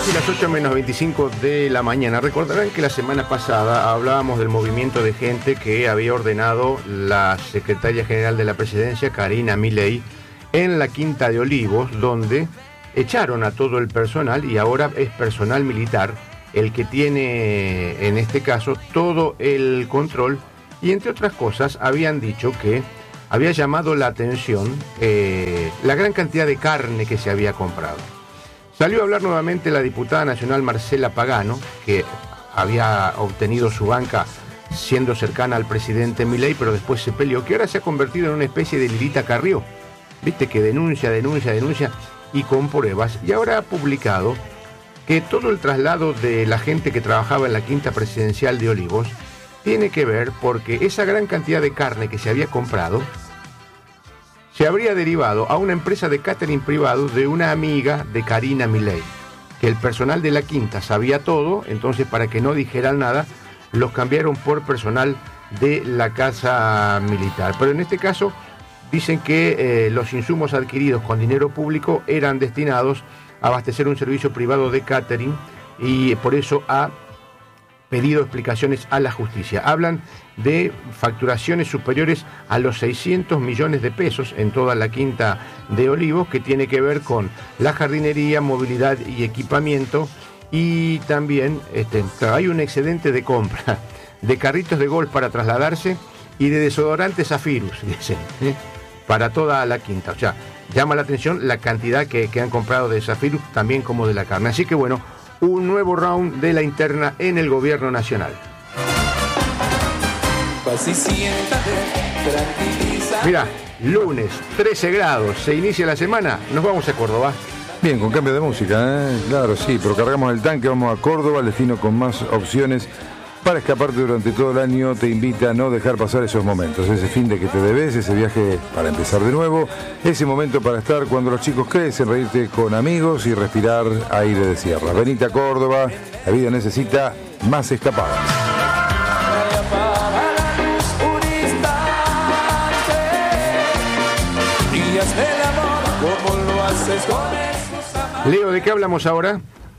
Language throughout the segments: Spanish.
casi las 8 menos 25 de la mañana. Recordarán que la semana pasada hablábamos del movimiento de gente que había ordenado la secretaria general de la presidencia, Karina Milei, en la Quinta de Olivos, donde echaron a todo el personal y ahora es personal militar el que tiene, en este caso, todo el control. Y entre otras cosas, habían dicho que había llamado la atención la gran cantidad de carne que se había comprado. Salió a hablar nuevamente la diputada nacional Marcela Pagano, que había obtenido su banca siendo cercana al presidente Milei, pero después se peleó, que ahora se ha convertido en una especie de Lilita Carrió. Viste que denuncia y con pruebas. Y ahora ha publicado que todo el traslado de la gente que trabajaba en la Quinta Presidencial de Olivos tiene que ver porque esa gran cantidad de carne que se había comprado se habría derivado a una empresa de catering privado de una amiga de Karina Milei, que el personal de la Quinta sabía todo, entonces para que no dijeran nada, los cambiaron por personal de la Casa Militar. Pero en este caso dicen que los insumos adquiridos con dinero público eran destinados a abastecer un servicio privado de catering y por eso ha pedido explicaciones a la justicia. Hablan de facturaciones superiores a los 600 millones de pesos en toda la Quinta de Olivos, que tiene que ver con la jardinería, movilidad y equipamiento, y también hay un excedente de compra de carritos de golf para trasladarse y de desodorantes Zafirus, dicen, para toda la Quinta. O sea, llama la atención la cantidad que han comprado de Zafirus, también como de la carne. Así que bueno, un nuevo round de la interna en el gobierno nacional. Mira, lunes, 13 grados, se inicia la semana, nos vamos a Córdoba. Bien, con cambio de música, claro, sí, pero cargamos el tanque, vamos a Córdoba, el destino con más opciones para escaparte durante todo el año. Te invita a no dejar pasar esos momentos, ese fin de que te debes, ese viaje para empezar de nuevo, ese momento para estar cuando los chicos crecen, reírte con amigos y respirar aire de sierra. Venite a Córdoba, la vida necesita más escapadas. Leo, ¿de qué hablamos ahora?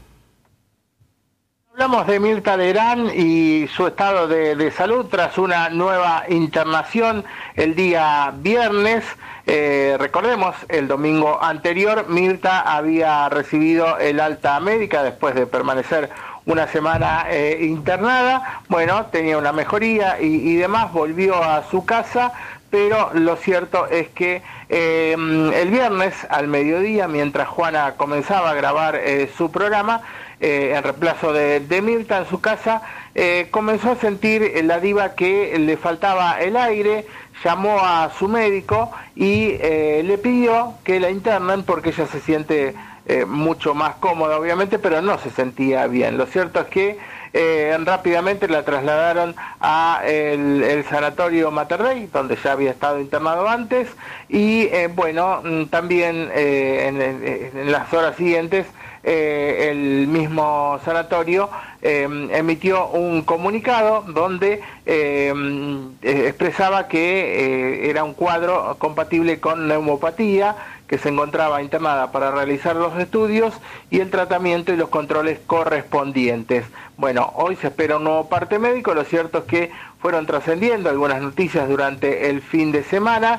Hablamos de Mirta Legrand y su estado de salud tras una nueva internación el día viernes. Recordemos, el domingo anterior Mirta había recibido el alta médica después de permanecer una semana internada. Bueno, tenía una mejoría y demás, volvió a su casa, pero lo cierto es que el viernes al mediodía, mientras Juana comenzaba a grabar su programa, en reemplazo de Mirta en su casa, comenzó a sentir la diva que le faltaba el aire, llamó a su médico y le pidió que la internen porque ella se siente mucho más cómoda, obviamente, pero no se sentía bien. Lo cierto es que rápidamente la trasladaron a el sanatorio Mater Dei, donde ya había estado internado antes, y también en las horas siguientes el mismo sanatorio emitió un comunicado donde expresaba que era un cuadro compatible con neumopatía, que se encontraba internada para realizar los estudios y el tratamiento y los controles correspondientes. Bueno, hoy se espera un nuevo parte médico. Lo cierto es que fueron trascendiendo algunas noticias durante el fin de semana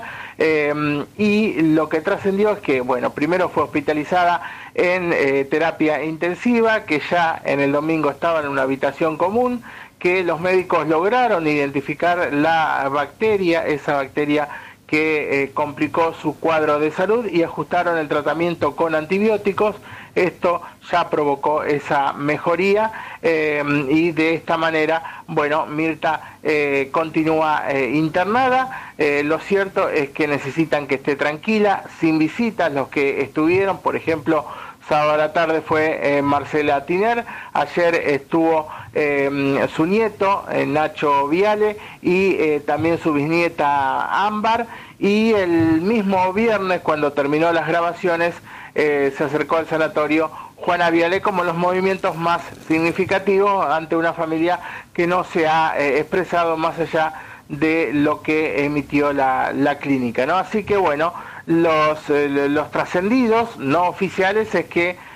y lo que trascendió es que, bueno, primero fue hospitalizada en terapia intensiva, que ya en el domingo estaba en una habitación común, que los médicos lograron identificar la bacteria, esa bacteria que complicó su cuadro de salud, y ajustaron el tratamiento con antibióticos. Esto ya provocó esa mejoría y de esta manera, bueno, Mirta continúa internada. Lo cierto es que necesitan que esté tranquila, sin visitas. Los que estuvieron, por ejemplo, sábado a la tarde fue Marcela Tiner, ayer estuvo su nieto, Nacho Viale, y también su bisnieta Ámbar, y el mismo viernes, cuando terminó las grabaciones, se acercó al sanatorio Juana Viale como los movimientos más significativos ante una familia que no se ha expresado más allá de lo que emitió la clínica, ¿no? Así que bueno, los trascendidos no oficiales es que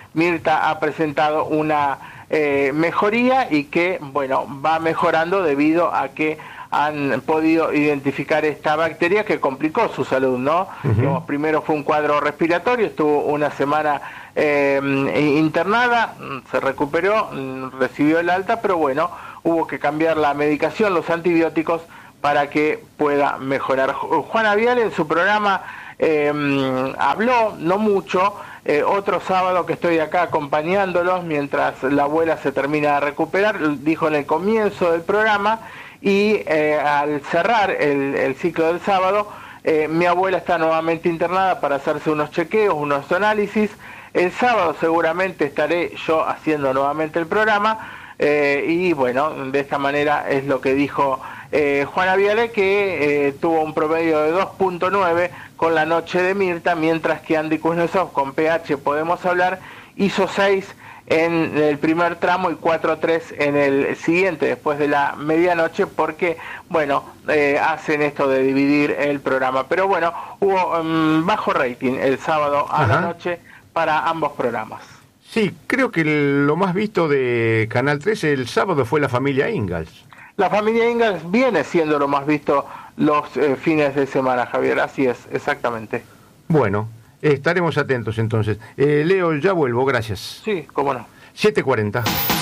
Mirta ha presentado una mejoría y que, bueno, va mejorando debido a que han podido identificar esta bacteria que complicó su salud, ¿no? Digamos, primero fue un cuadro respiratorio, estuvo una semana internada, se recuperó, recibió el alta, pero bueno, hubo que cambiar la medicación, los antibióticos, para que pueda mejorar. Juana Viale en su programa habló, no mucho, otro sábado que estoy acá acompañándolos mientras la abuela se termina de recuperar, dijo en el comienzo del programa, y al cerrar el ciclo del sábado, mi abuela está nuevamente internada para hacerse unos chequeos, unos análisis. El sábado seguramente estaré yo haciendo nuevamente el programa, y bueno, de esta manera es lo que dijo Juana Viale, que tuvo un promedio de 2.9 con la noche de Mirta, mientras que Andy Kuznetsov con PH Podemos Hablar hizo 6 en el primer tramo y 4.3 en el siguiente, después de la medianoche, porque, bueno, hacen esto de dividir el programa. Pero bueno, hubo bajo rating el sábado a la noche para ambos programas. Sí, creo que lo más visto de Canal 13 el sábado fue La Familia Ingalls. La Familia Ingalls viene siendo lo más visto los fines de semana, Javier, así es, exactamente. Bueno, estaremos atentos entonces. Leo, ya vuelvo, gracias. Sí, cómo no. 7:40.